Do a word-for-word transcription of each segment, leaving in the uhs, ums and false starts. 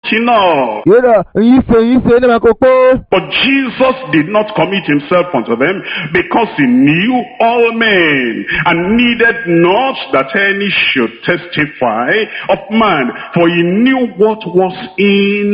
No. But Jesus did not commit himself unto them because he knew all men and needed not that any should testify of man, for he knew what was in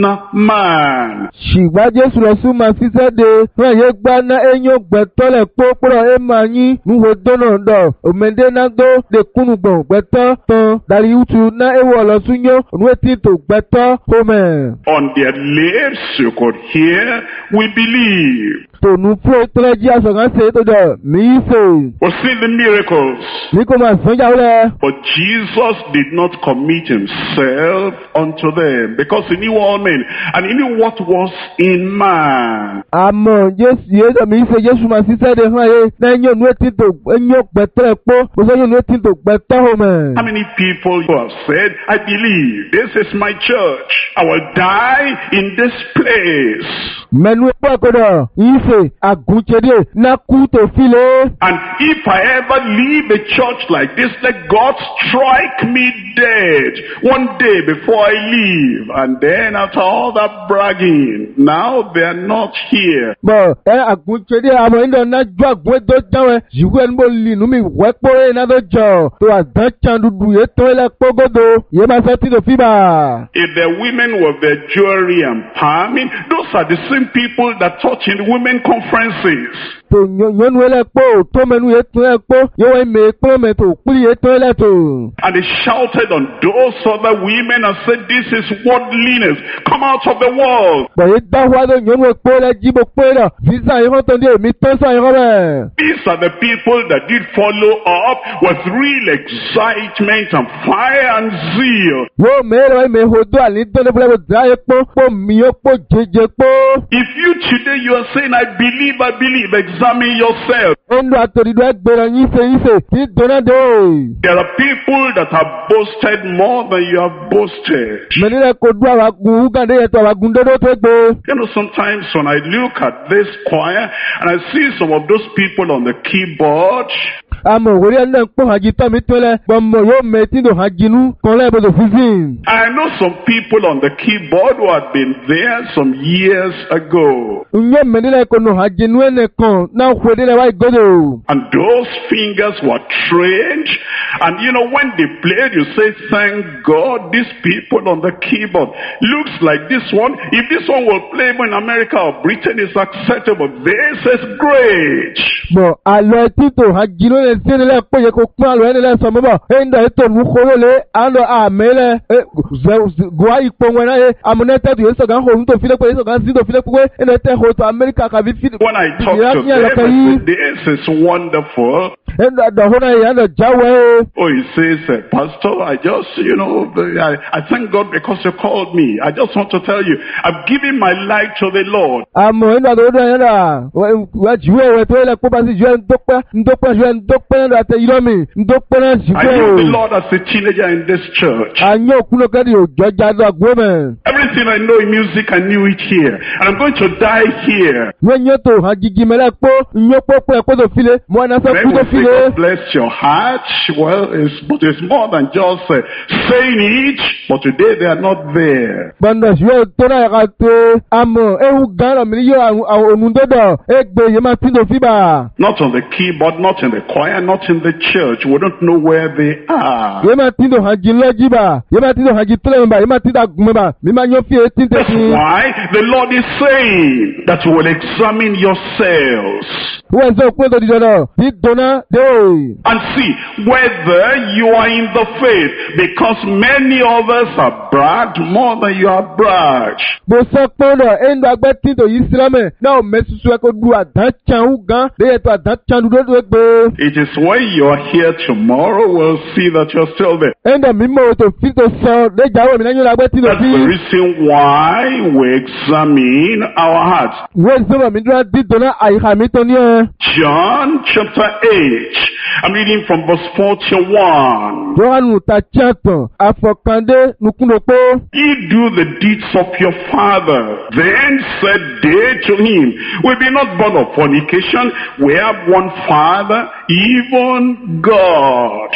man. Ṣùgbọ́n Jésù lọ sún máa fi sẹ́de fún ẹ̀yẹ́ gbaná ẹ̀yọ́ gbẹ̀tọ́lẹ̀ pópórọ̀ ẹ̀ máa yín níwò dọ́nà dọ̀ òmìnira náà tó lè kúnnù gbọ̀n gbẹ̀tọ́ tán dàrí ìwútu náà ẹ̀wọ̀ lọ sún yó ònúwé tí tò gbẹ̀tọ́ hómẹ̀. On their lips you could hear, we believe. Tònú fún ìtọ́lẹ́jì àṣọ̀kan ṣe tó jọ mí ṣe. We see the miracles. Ní kò máa sọ́jà wọlé. But Jesus did not commit himself unto them because he knew all men and he knew what was in man. Àmọ́ Jésù yéé tó mí ṣe Jésù máa ṣiṣẹ́ de fún ayé lẹ́yìn ònú etí tó ẹ̀yìn gbẹ̀tọ́ ẹ̀ pọ̀ kò sẹ́yìn ònú etí tó gbẹ̀tọ́ hó mẹ́. How many people who have said, I believe this is my church, I will die in this place. Mẹ́nu ẹ̀pọ̀ kọ́dọ̀ yìí ṣe àgùnṣedé náà kú tó file. And if I ever leave a church like this, let God strike me dead one day before I leave. And then after all that bragging, now they are not here. Bọ̀ ẹ àgùnṣedé àmọ́ ìdọ̀ náà jọ àgùn ẹ̀dọ́ jáwé yìí ẹni bó lì nù mí wẹ́pọ̀ ẹ̀ náà tó jọ tó àdán can dúdú yẹ tó ẹ̀ lẹ́pọ̀ gòdò yẹ máa fẹ́ tí tó fi bà. If the women were their jewelry and palming, those are the same people that taught in women conferences. To nyɔnu ele kpo to menu ye to ele kpo ye wo me kpo me to kpli ye to ele to. And they shouted on those other women and said, this is worldliness, come out of the world. But ye da wa do nyɔnu kpo le jibo kpo le visa ye ho to de mi to sa ye ho be. These are the people that did follow up with real excitement and fire and zeal. Wo me le me ho do ali to le bole dra ye kpo kpo mi yo kpo jeje kpo. If you today you are saying, I believe, I believe, examine yourself. There are people that have boasted more than you have boasted. You know, sometimes when I look at this choir and I see some of those people on the keyboard, I know some people on the keyboard who had been there some years ago. And those fingers were trained. And you know, when they played, you say, thank God, these people on the keyboard looks like this one. If this one will play in America or Britain, it's acceptable. This is great. But when I talk to them, this is wonderful. Oh, he says, uh, Pastor, I just, you know, I, I thank God because you called me. I just want to tell you, I've given my life to the Lord. I knew the Lord as a teenager in this church. Everything I know in music, I knew it here. And I'm going to die here. Then we say, God bless your heart. Well, it's, but it's more than just uh, saying it, but today they are not there. Not on the keyboard, not in the choir, not in the church. We don't know where they are. That's why the Lord is saying that you will examine yourselves and see whether you are in the faith, because many others have bragged more than you have bragged. It is when you are here tomorrow we'll see that you're still there. That's the reason why we examine our hearts. John chapter eight. I'm reading from verse forty-one. Ye do the deeds of your father. Then said they to him, we be not born of fornication. We have one Father, even God.